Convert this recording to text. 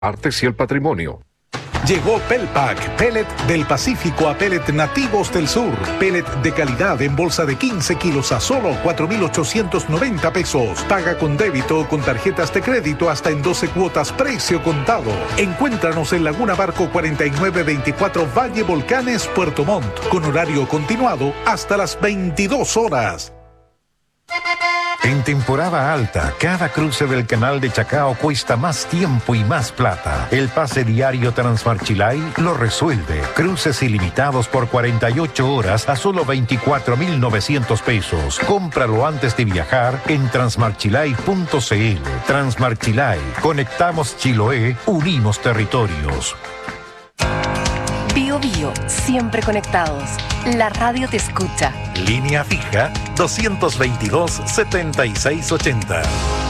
Artes y el patrimonio. Llegó Pelpac, pellet del Pacífico a pellet nativos del sur. Pellet de calidad en bolsa de 15 kilos a solo 4,890 pesos. Paga con débito o con tarjetas de crédito hasta en 12 cuotas precio contado. Encuéntranos en Laguna Barco 4924 Valle Volcanes, Puerto Montt, con horario continuado hasta las 22 horas. En temporada alta, cada cruce del canal de Chacao cuesta más tiempo y más plata. El pase diario Transmarchilay lo resuelve. Cruces ilimitados por 48 horas a solo 24,900 pesos. Cómpralo antes de viajar en transmarchilay.cl. Transmarchilay. Conectamos Chiloé, unimos territorios. Bio Bio, siempre conectados. La radio te escucha. Línea fija 222-7680.